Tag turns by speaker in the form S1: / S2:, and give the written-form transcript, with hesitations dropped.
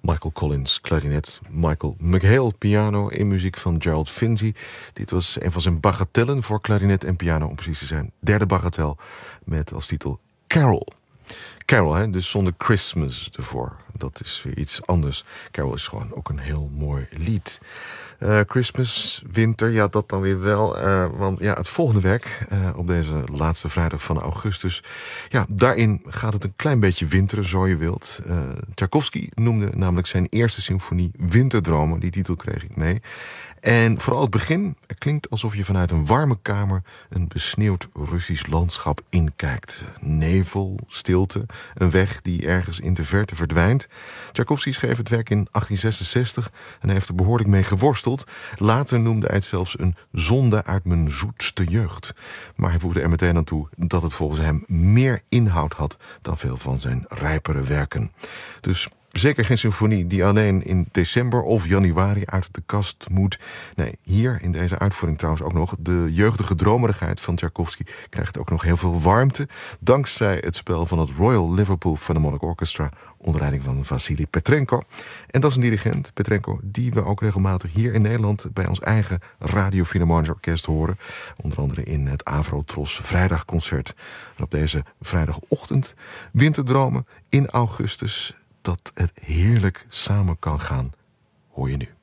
S1: Michael Collins, klarinet. Michael McHale, piano in muziek van Gerald Finzi. Dit was een van zijn bagatellen voor klarinet en piano, om precies te zijn. Derde bagatel met als titel Carol. Carol, hè? Dus zonder Christmas ervoor. Dat is weer iets anders. Carol is gewoon ook een heel mooi lied. Christmas, winter, ja, dat dan weer wel. Want ja, het volgende werk op deze laatste vrijdag van augustus, ja, daarin gaat het een klein beetje winteren, zo je wilt. Tchaikovsky noemde namelijk zijn eerste symfonie Winterdromen. Die titel kreeg ik mee. En vooral het begin klinkt alsof je vanuit een warme kamer een besneeuwd Russisch landschap inkijkt. Nevel, stilte, een weg die ergens in de verte verdwijnt. Tchaikovsky schreef het werk in 1866 en hij heeft er behoorlijk mee geworsteld. Later noemde hij het zelfs een zonde uit mijn zoetste jeugd. Maar hij voegde er meteen aan toe dat het volgens hem meer inhoud had dan veel van zijn rijpere werken. Dus zeker geen symfonie die alleen in december of januari uit de kast moet. Nee, hier in deze uitvoering trouwens ook nog. De jeugdige dromerigheid van Tchaikovsky krijgt ook nog heel veel warmte. Dankzij het spel van het Royal Liverpool Philharmonic Orchestra onder leiding van Vassili Petrenko. En dat is een dirigent, Petrenko, die we ook regelmatig hier in Nederland bij ons eigen Radio Philharmonisch Orkest horen. Onder andere in het Avrotros Vrijdagconcert. En op deze vrijdagochtend Winterdromen in augustus. Dat het heerlijk samen kan gaan, hoor je nu.